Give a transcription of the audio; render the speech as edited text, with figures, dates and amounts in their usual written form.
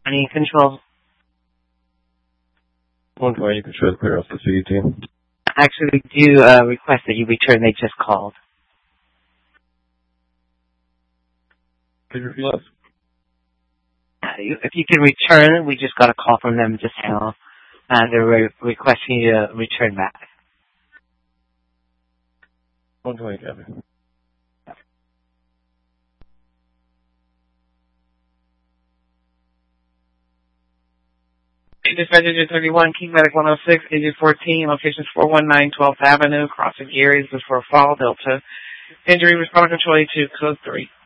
Any control? 120, you can try to clear off the CET. Actually, we do request that you return. They just called. Could you repeat that? If you can return, we just got a call from them just now. They're requesting you to return back. 120, Kevin. Dispatcher 31, King Medic 106, agent 14, locations 419 12th Avenue, crossing Geary's before Fall, Delta. Injury, responder control 82, code 3.